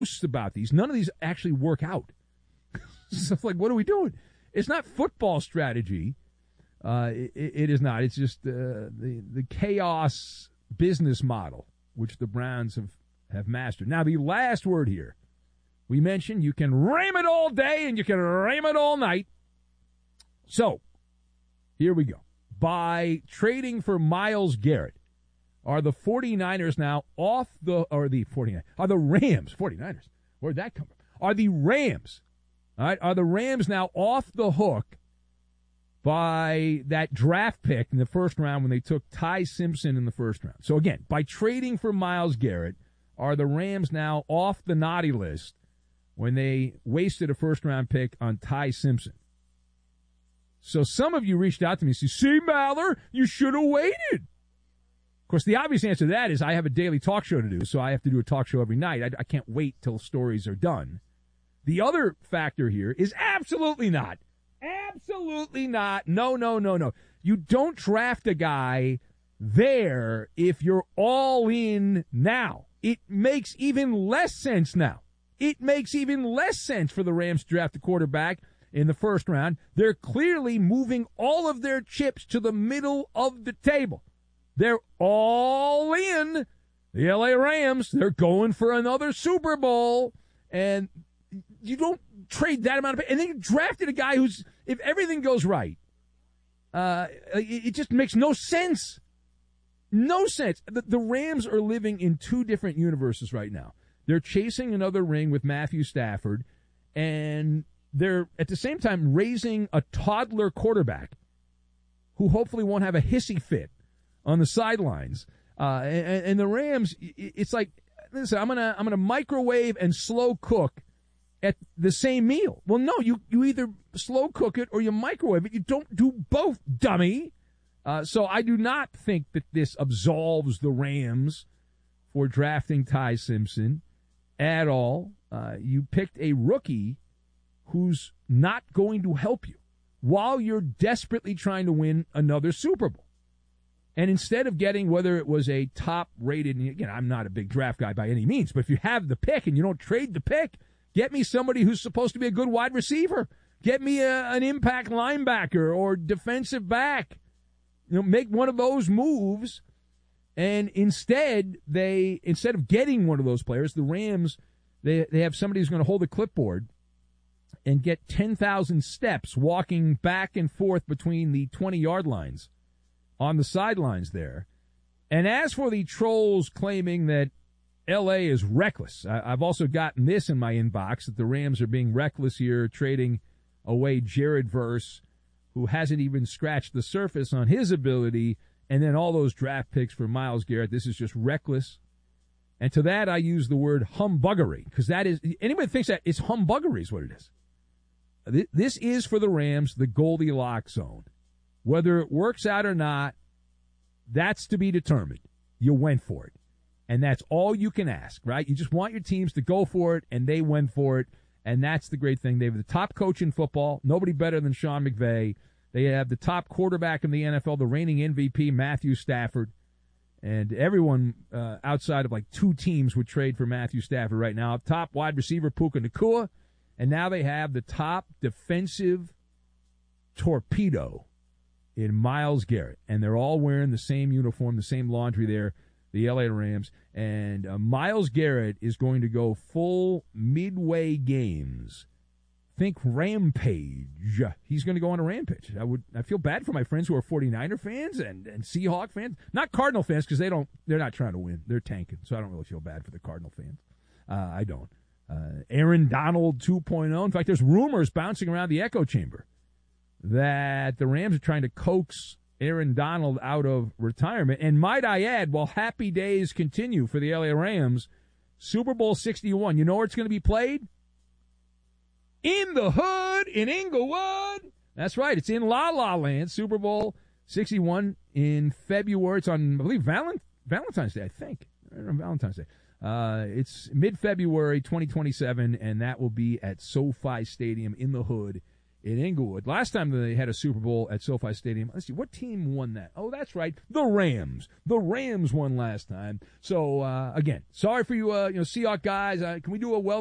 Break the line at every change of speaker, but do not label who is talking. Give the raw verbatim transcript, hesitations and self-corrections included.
about these. None of these actually work out. So it's like, what are we doing? It's not football strategy. Uh, it, it is not. It's just uh, the the chaos business model, which the Browns have, have mastered. Now, the last word here. We mentioned you can rame it all day and you can rame it all night. So, here we go. By trading for Myles Garrett, are the 49ers now off the, or the 49ers, are the Rams, 49ers, where'd that come from? Are the Rams, all right, are the Rams now off the hook by that draft pick in the first round when they took Ty Simpson in the first round? So again, by trading for Myles Garrett, are the Rams now off the naughty list when they wasted a first-round pick on Ty Simpson? So some of you reached out to me and said, see, Maller, you should have waited. Of course, the obvious answer to that is I have a daily talk show to do, so I have to do a talk show every night. I, I can't wait till stories are done. The other factor here is absolutely not. Absolutely not. No, no, no, no. You don't draft a guy there if you're all in now. It makes even less sense now. It makes even less sense for the Rams to draft a quarterback in the first round. They're clearly moving all of their chips to the middle of the table. They're all in. The L A Rams, they're going for another Super Bowl. And you don't trade that amount of – and then you drafted a guy who's – if everything goes right, uh, it, it just makes no sense. No sense. The, the Rams are living in two different universes right now. They're chasing another ring with Matthew Stafford, and they're at the same time raising a toddler quarterback who hopefully won't have a hissy fit on the sidelines. Uh, and, and the Rams, it's like, listen, I'm gonna I'm gonna microwave and slow cook at the same meal. Well, no, you you either slow cook it or you microwave it. You don't do both, dummy. Uh, so I do not think that this absolves the Rams for drafting Ty Simpson at all. Uh, you picked a rookie who's not going to help you while you're desperately trying to win another Super Bowl. And instead of getting, whether it was a top-rated, and again, I'm not a big draft guy by any means, but if you have the pick and you don't trade the pick, get me somebody who's supposed to be a good wide receiver. Get me a, an impact linebacker or defensive back. You know, make one of those moves. And instead, they instead of getting one of those players, the Rams, they they have somebody who's going to hold a clipboard and get ten thousand steps walking back and forth between the twenty-yard lines on the sidelines there. And as for the trolls claiming that L A is reckless, I, I've also gotten this in my inbox, that the Rams are being reckless here, trading away Jared Verse, who hasn't even scratched the surface on his ability, and then all those draft picks for Myles Garrett. This is just reckless. And to that, I use the word humbuggery, because that is, anybody thinks that it's humbuggery is what it is. This is, for the Rams, the Goldilocks zone. Whether it works out or not, that's to be determined. You went for it. And that's all you can ask, right? You just want your teams to go for it, and they went for it. And that's the great thing. They have the top coach in football, nobody better than Sean McVay. They have the top quarterback in the N F L, the reigning M V P, Matthew Stafford. And everyone uh, outside of like two teams would trade for Matthew Stafford right now. Top wide receiver, Puka Nacua. And now they have the top defensive torpedo in Myles Garrett. And they're all wearing the same uniform, the same laundry there, the L A Rams. And uh, Myles Garrett is going to go full midway games. Think rampage. He's going to go on a rampage. I would. I feel bad for my friends who are 49er fans and, and Seahawk fans. Not Cardinal fans, because they don't. They're not trying to win. They're tanking. So I don't really feel bad for the Cardinal fans. Uh, I don't. Uh, Aaron Donald two point oh. In fact, there's rumors bouncing around the echo chamber that the Rams are trying to coax Aaron Donald out of retirement. And might I add, while happy days continue for the L A Rams, Super Bowl sixty-one, you know where it's going to be played? In the hood, in Inglewood. That's right. It's in La La Land. Super Bowl sixty-one in February. It's on, I believe, Valent- Valentine's Day, I think. On Valentine's Day. Uh, it's mid-February twenty twenty-seven, and that will be at SoFi Stadium in the hood in Inglewood. Last time they had a Super Bowl at SoFi Stadium, let's see, what team won that? Oh, that's right, the Rams. The Rams won last time. So, uh, again, sorry for you, uh, you know, Seahawks guys. Uh, can we do a well